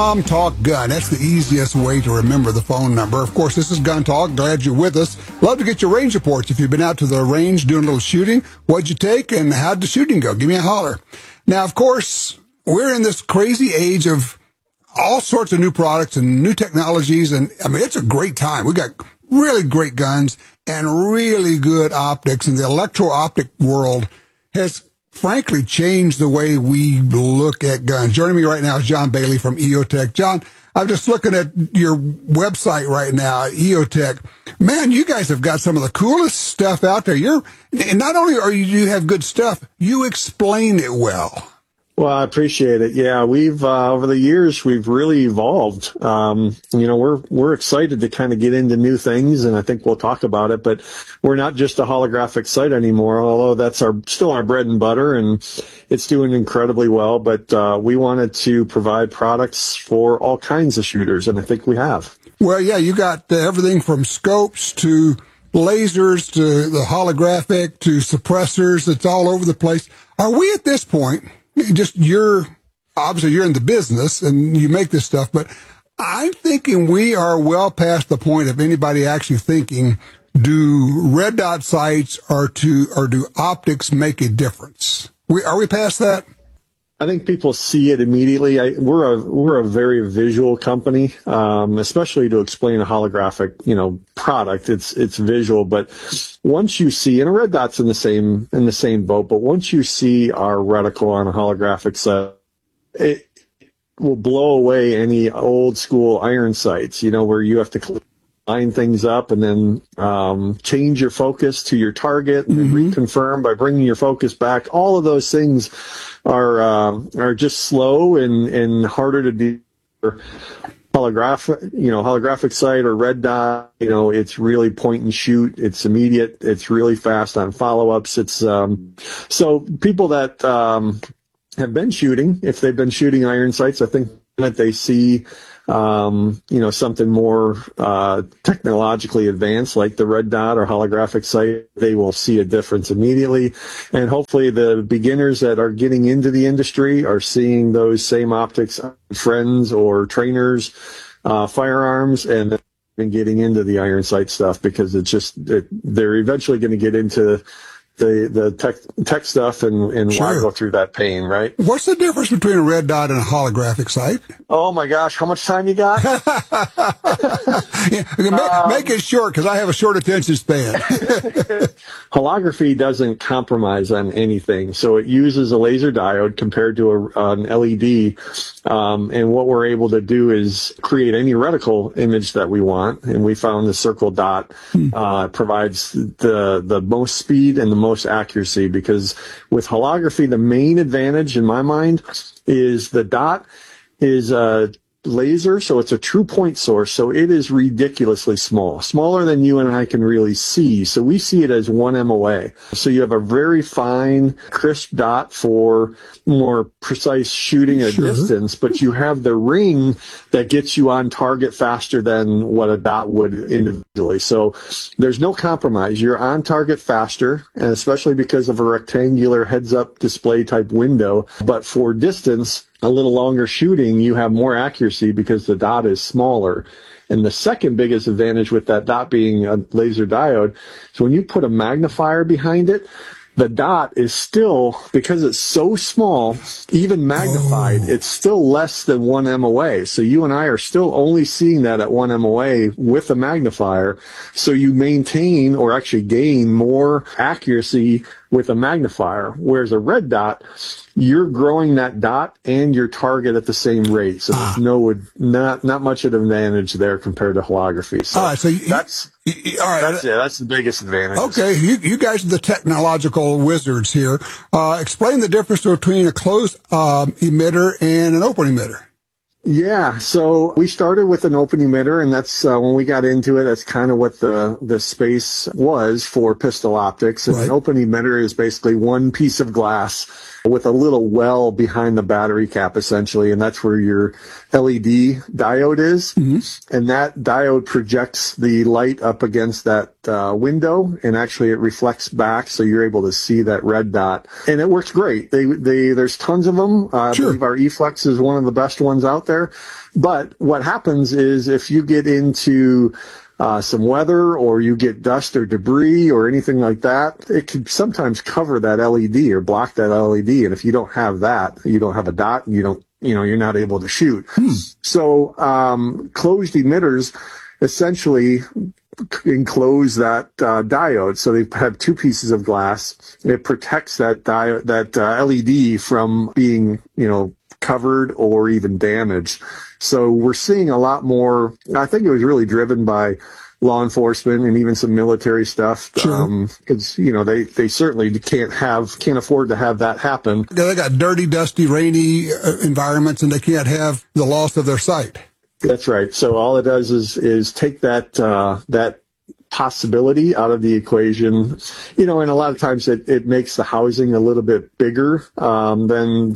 Tom Talk Gun. That's the easiest way to remember the phone number. Of course, this is Gun Talk. Glad you're with us. Love to get your range reports. If you've been out to the range doing a little shooting, what'd you take and how'd the shooting go? Give me a holler. Now, of course, we're in this crazy age of all sorts of new products and new technologies. And I mean, it's a great time. We got really great guns and really good optics. And the electro-optic world has frankly changed the way we look at guns. Joining me right now is John Bailey from EOTech. John, I'm just looking at your website right now, EOTech. Man, you guys have got some of the coolest stuff out there. And not only are you have good stuff, you explain it well. Well, I appreciate it. Yeah, we've over the years we've really evolved. We're excited to kind of get into new things, and I think we'll talk about it. But we're not just a holographic sight anymore, although that's still our bread and butter, and it's doing incredibly well. But we wanted to provide products for all kinds of shooters, and I think we have. Well, yeah, you got everything from scopes to lasers to the holographic to suppressors. It's all over the place. Are we at this point? Obviously you're in the business and you make this stuff, but I'm thinking we are well past the point of anybody actually thinking, do red dot sights or do optics make a difference? Are we past that? I think people see it immediately. We're a very visual company, especially to explain a holographic, product. It's visual, but once you see, and a red dot's in the same boat, but once you see our reticle on a holographic set, it will blow away any old school iron sights, where you have to line things up and then change your focus to your target and reconfirm by bringing your focus back. All of those things are just slow and harder to do. Holographic sight or red dot, it's really point and shoot. It's immediate. It's really fast on follow-ups. It's so people that have been shooting, if they've been shooting iron sights, I think that they see something more technologically advanced like the red dot or holographic sight, they will see a difference immediately. And hopefully the beginners that are getting into the industry are seeing those same optics on friends or trainers, firearms, and then getting into the iron sight stuff, because they're eventually going to get into the tech stuff and Sure. why go through that pain, right? What's the difference between a red dot and a holographic sight? Oh my gosh, how much time you got? Make it short, because I have a short attention span. Holography doesn't compromise on anything, so it uses a laser diode compared to an LED, and what we're able to do is create any reticle image that we want, and we found the circle dot provides the most speed and the most accuracy, because with holography, the main advantage in my mind is the dot is a laser, so it's a true point source, so it is ridiculously small, smaller than you and I can really see, so we see it as 1 MOA. So you have a very fine, crisp dot for more precise shooting at distance, but you have the ring that gets you on target faster than what a dot would individually. So there's no compromise. You're on target faster, and especially because of a rectangular heads-up display type window, but for distance, a little longer shooting, you have more accuracy because the dot is smaller. And the second biggest advantage with that dot being a laser diode, so when you put a magnifier behind it, the dot is still, because it's so small, even magnified, it's still less than 1 MOA. So you and I are still only seeing that at 1 MOA with a magnifier. So you maintain, or actually gain, more accuracy with a magnifier. Whereas a red dot, you're growing that dot and your target at the same rate. So there's not much of an advantage there compared to holography. So, all right, so that's the biggest advantage. Okay, you guys are the technological wizards here. Explain the difference between a closed emitter and an open emitter. Yeah, so we started with an open emitter, and that's when we got into it, that's kind of what the space was for pistol optics. And An open emitter is basically one piece of glass with a little well behind the battery cap, essentially, and that's where your LED diode is. Mm-hmm. And that diode projects the light up against that window, and actually it reflects back, so you're able to see that red dot. And it works great. There's tons of them. I believe our eFlex is one of the best ones out there. But what happens is if you get into some weather, or you get dust or debris or anything like that, it can sometimes cover that LED or block that LED. And if you don't have that, you don't have a dot, you're not able to shoot. So closed emitters essentially enclose that diode. So they have two pieces of glass. It protects that diode, that LED from being, covered or even damaged. So we're seeing a lot more. I think it was really driven by law enforcement and even some military stuff. Sure. Because, they certainly can't afford to have that happen. They got dirty, dusty, rainy environments, and they can't have the loss of their sight. That's right. So all it does is take that possibility out of the equation, and a lot of times it makes the housing a little bit bigger than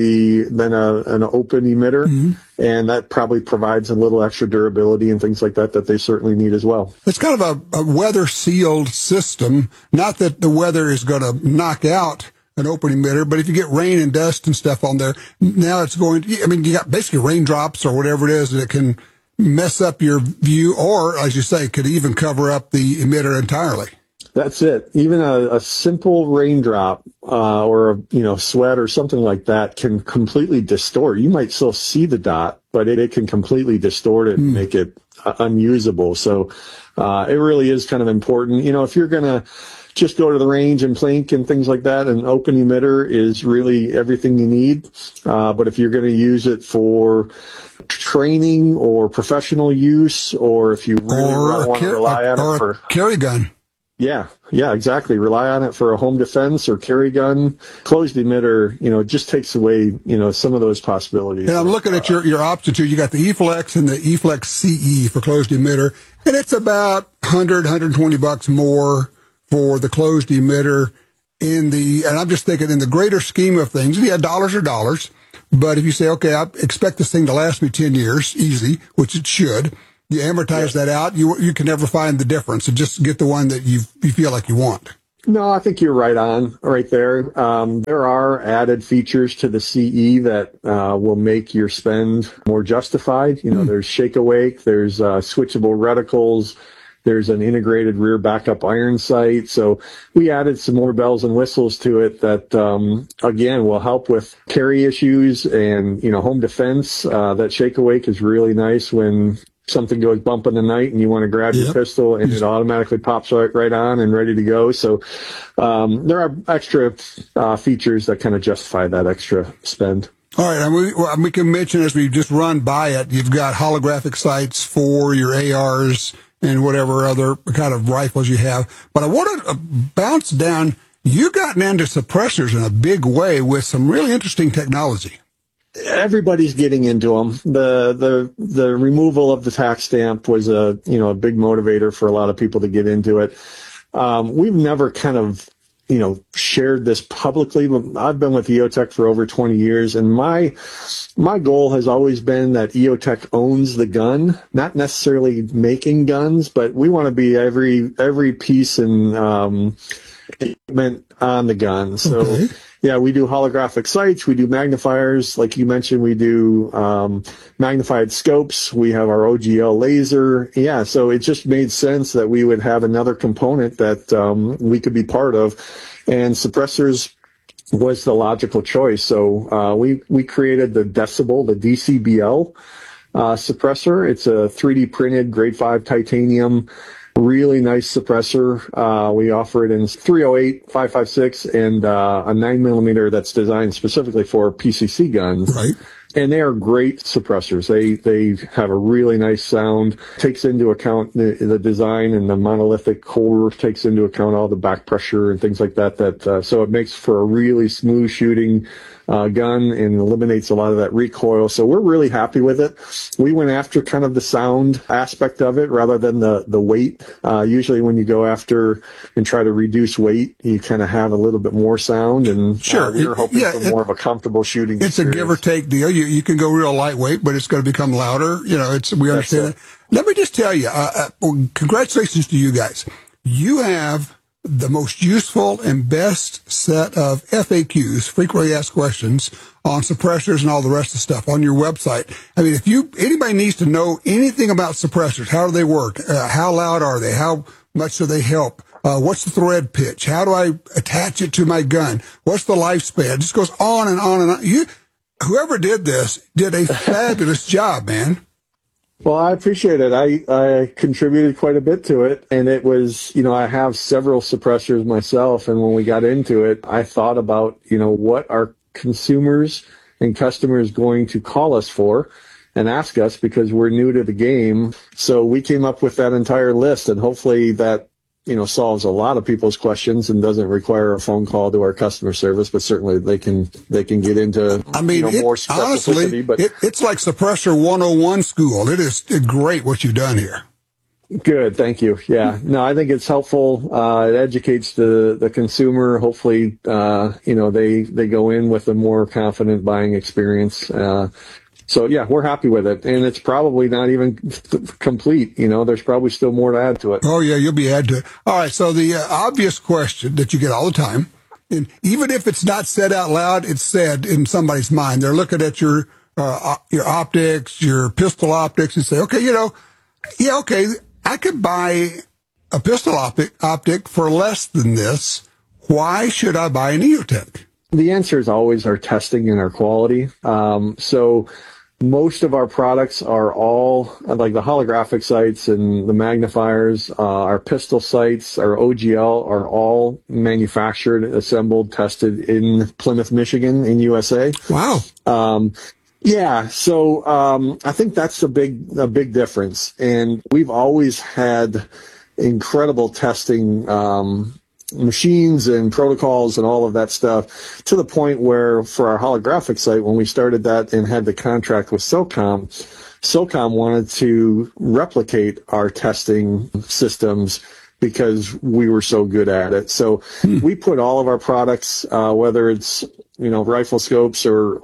an open emitter, mm-hmm. and that probably provides a little extra durability and things like that they certainly need as well. It's kind of a weather sealed system. Not that the weather is going to knock out an open emitter, but if you get rain and dust and stuff on there, now it's going to, you got basically raindrops or whatever it is that can mess up your view, or, as you say, could even cover up the emitter entirely. That's it. Even a simple raindrop or sweat or something like that can completely distort. You might still see the dot, but it can completely distort it and make it unusable. So it really is kind of important. If you're going to just go to the range and plink and things like that, an open emitter is really everything you need. But if you're going to use it for training or professional use, or if you really want to rely on it for carry gun. Yeah, exactly. Rely on it for a home defense or carry gun. Closed emitter, just takes away, some of those possibilities. And I'm looking at your option too. You got the eFlex and the eFlex CE for closed emitter, and it's about $120 more for the closed emitter and I'm just thinking in the greater scheme of things, dollars are dollars. But if you say, okay, I expect this thing to last me 10 years, easy, which it should, you amortize that out, you can never find the difference. So just get the one that you feel like you want. No, I think you're right on right there. There are added features to the CE that will make your spend more justified. There's shake awake, there's switchable reticles, there's an integrated rear backup iron sight. So we added some more bells and whistles to it that, again, will help with carry issues and, home defense. That shake awake is really nice when something goes bump in the night and you want to grab your pistol and it automatically pops right on and ready to go. So there are extra features that kind of justify that extra spend. All right, and we can mention as we just run by it, you've got holographic sights for your ARs and whatever other kind of rifles you have. But I want to bounce down. You've gotten into suppressors in a big way with some really interesting technology. Everybody's getting into them. The removal of the tax stamp was a big motivator for a lot of people to get into it. We've never kind of shared this publicly, but I've been with EOTech for over 20 years, and my goal has always been that EOTech owns the gun, not necessarily making guns, but we want to be every piece and equipment on the gun. So we do holographic sights, we do magnifiers, like you mentioned, we do magnified scopes, we have our OGL laser. Yeah, so it just made sense that we would have another component that we could be part of, and suppressors was the logical choice. So we created the Decibel, the DCBL suppressor. It's a 3D printed grade 5 titanium, really nice suppressor. We offer it in 308, 5.56, and a 9mm that's designed specifically for PCC guns. Right. And they are great suppressors. They have a really nice sound, takes into account the design, and the monolithic core takes into account all the back pressure and things like that. So it makes for a really smooth shooting, gun and eliminates a lot of that recoil. So we're really happy with it. We went after kind of the sound aspect of it rather than the weight. Usually when you go after and try to reduce weight, you kind of have a little bit more sound, and sure, we were hoping for more of a comfortable shooting It's experience. a give or take deal. You can go real lightweight, but it's going to become louder. We understand that. Let me just tell you, congratulations to you guys. You have the most useful and best set of FAQs, frequently asked questions, on suppressors and all the rest of the stuff on your website. I mean, if anybody needs to know anything about suppressors, how do they work? How loud are they? How much do they help? What's the thread pitch? How do I attach it to my gun? What's the lifespan? It just goes on and on and on. Whoever did this did a fabulous job, man. Well, I appreciate it. I contributed quite a bit to it, and it was, I have several suppressors myself, and when we got into it, I thought about, what are consumers and customers going to call us for and ask us, because we're new to the game. So we came up with that entire list, and hopefully that solves a lot of people's questions and doesn't require a phone call to our customer service, but certainly they can get into more specificity. Honestly, but it's like Suppressor 101 school. It is great what you've done here. Good, thank you. Yeah, no, I think it's helpful. It educates the consumer. Hopefully, they go in with a more confident buying experience. So yeah, we're happy with it, and it's probably not even complete. There's probably still more to add to it. Oh yeah, you'll be added to it. All right. So the obvious question that you get all the time, and even if it's not said out loud, it's said in somebody's mind. They're looking at your optics, your pistol optics, and say, okay, okay, I could buy a pistol optic for less than this. Why should I buy an EOTech? The answer is always our testing and our quality. So most of our products are all like the holographic sights and the magnifiers. Our pistol sights, our OGL, are all manufactured, assembled, tested in Plymouth, Michigan, in USA. Wow. Yeah. So I think that's a big difference. And we've always had incredible testing machines and protocols and all of that stuff, to the point where for our holographic sight, when we started that and had the contract with SOCOM wanted to replicate our testing systems because we were so good at it. So we put all of our products, whether it's rifle scopes or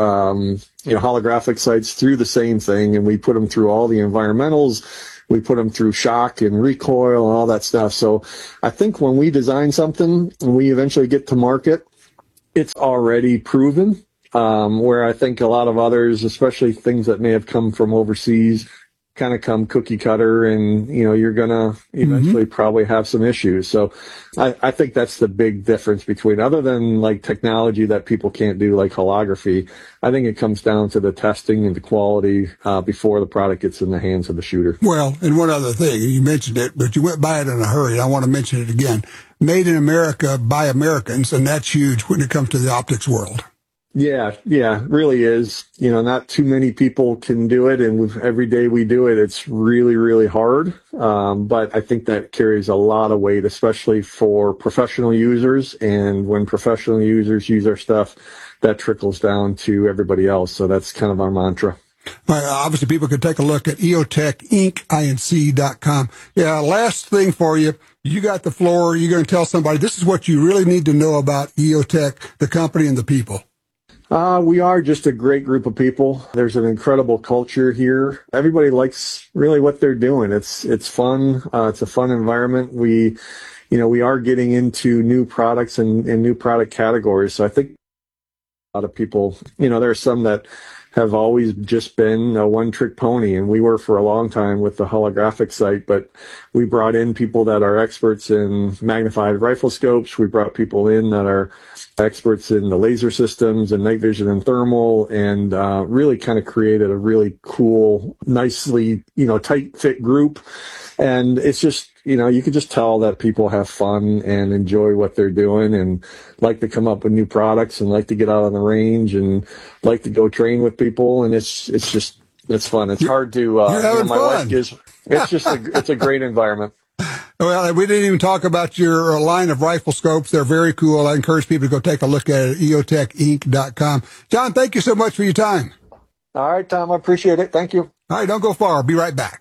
holographic sights, through the same thing, and we put them through all the environmentals. We put them through shock and recoil and all that stuff. So I think when we design something and we eventually get to market, it's already proven, where I think a lot of others, especially things that may have come from overseas, kind of come cookie cutter, and you're gonna eventually probably have some issues. So I think that's the big difference between, other than like technology that people can't do, like holography, I think it comes down to the testing and the quality before the product gets in the hands of the shooter. Well, and one other thing, you mentioned it, but you went by it in a hurry, and I want to mention it again. Made in America by Americans, and that's huge when it comes to the optics world. Yeah, really is. Not too many people can do it, and every day we do it, it's really, really hard. But I think that carries a lot of weight, especially for professional users. And when professional users use our stuff, that trickles down to everybody else. So that's kind of our mantra. Obviously, people can take a look at EOTechInc.com. Yeah, last thing for you. You got the floor. You're going to tell somebody, this is what you really need to know about EOTech, the company, and the people. We are just a great group of people. There's an incredible culture here. Everybody likes really what they're doing. It's fun. It's a fun environment. We are getting into new products and new product categories. So I think a lot of people, there are some that have always just been a one-trick pony, and we were for a long time with the holographic sight, but we brought in people that are experts in magnified rifle scopes. We brought people in that are experts in the laser systems and night vision and thermal, and really kind of created a really cool, nicely, tight fit group. And it's just, you could just tell that people have fun and enjoy what they're doing and like to come up with new products and like to get out on the range and like to go train with people. And it's fun. It's hard to, my wife gives, it's a great environment. Well, we didn't even talk about your line of rifle scopes. They're very cool. I encourage people to go take a look at it at eotechinc.com. John, thank you so much for your time. All right, Tom, I appreciate it. Thank you. All right, don't go far. I'll be right back.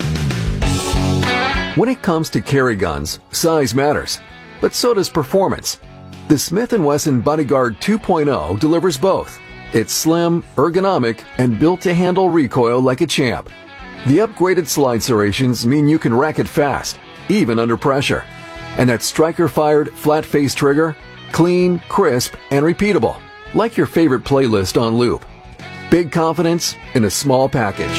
When it comes to carry guns, size matters, but so does performance. The Smith & Wesson Bodyguard 2.0 delivers both. It's slim, ergonomic, and built to handle recoil like a champ. The upgraded slide serrations mean you can rack it fast, even under pressure. And that striker-fired, flat-face trigger? Clean, crisp, and repeatable, like your favorite playlist on loop. Big confidence in a small package.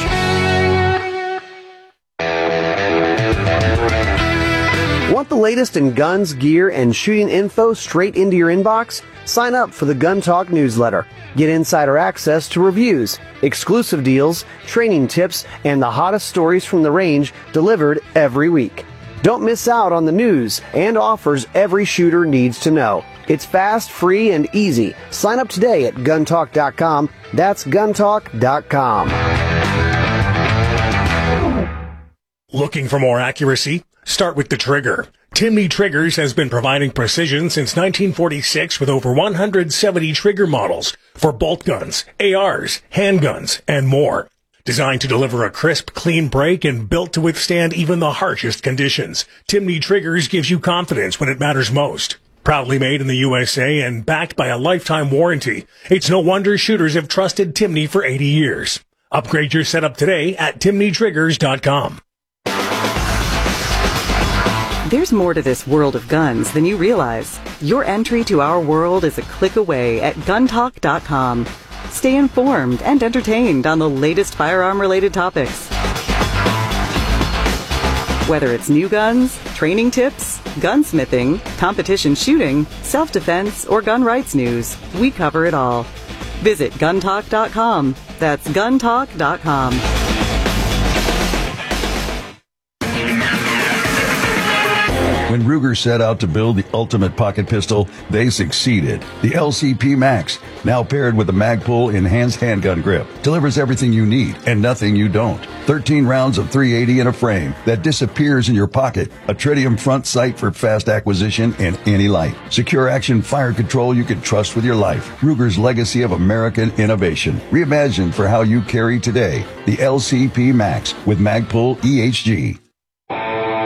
Want the latest in guns, gear, and shooting info straight into your inbox? Sign up for the Gun Talk newsletter. Get insider access to reviews, exclusive deals, training tips, and the hottest stories from the range delivered every week. Don't miss out on the news and offers every shooter needs to know. It's fast, free, and easy. Sign up today at guntalk.com. That's guntalk.com. Looking for more accuracy? Start with the trigger. Timney Triggers has been providing precision since 1946 with over 170 trigger models for bolt guns, ARs, handguns, and more. Designed to deliver a crisp, clean break and built to withstand even the harshest conditions, Timney Triggers gives you confidence when it matters most. Proudly made in the USA and backed by a lifetime warranty, it's no wonder shooters have trusted Timney for 80 years. Upgrade your setup today at timneytriggers.com. There's more to this world of guns than you realize. Your entry to our world is a click away at guntalk.com. Stay informed and entertained on the latest firearm-related topics. Whether it's new guns, training tips, gunsmithing, competition shooting, self-defense, or gun rights news, we cover it all. Visit guntalk.com. That's guntalk.com. When Ruger set out to build the ultimate pocket pistol, they succeeded. The LCP Max, now paired with the Magpul enhanced handgun grip, delivers everything you need and nothing you don't. 13 rounds of .380 in a frame that disappears in your pocket. A tritium front sight for fast acquisition in any light. Secure action fire control you can trust with your life. Ruger's legacy of American innovation. Reimagined for how you carry today. The LCP Max with Magpul EHG.